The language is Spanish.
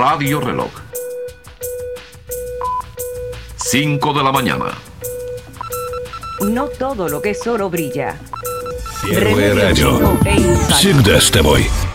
Radio Reloj. 5 de la mañana. No todo lo que es oro brilla. Первое радио. Всегда с тобой.